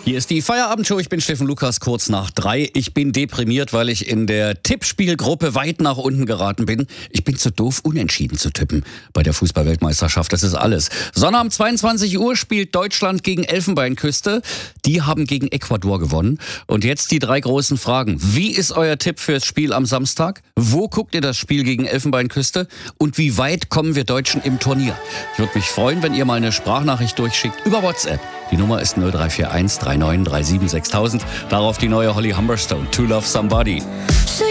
Hier ist die Feierabendshow. Ich bin Steffen Lukas, kurz nach 3. Ich bin deprimiert, weil ich in der Tippspielgruppe weit nach unten geraten bin. Ich bin zu doof, unentschieden zu tippen bei der Fußball-Weltmeisterschaft. Das ist alles. Sonnabend 22 Uhr spielt Deutschland gegen Elfenbeinküste. Die haben gegen Ecuador gewonnen. Und jetzt die 3 großen Fragen. Wie ist euer Tipp fürs Spiel am Samstag? Wo guckt ihr das Spiel gegen Elfenbeinküste? Und wie weit kommen wir Deutschen im Turnier? Ich würde mich freuen, wenn ihr mal eine Sprachnachricht durchschickt über WhatsApp. Die Nummer ist 0341 39 37 6000. Darauf die neue Holly Humberstone, To Love Somebody.